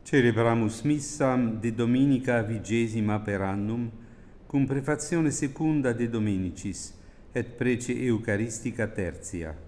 Celebramus missam de Dominica 20 per annum, cum prefazione secunda de Dominicis, et prece Eucharistica tertia.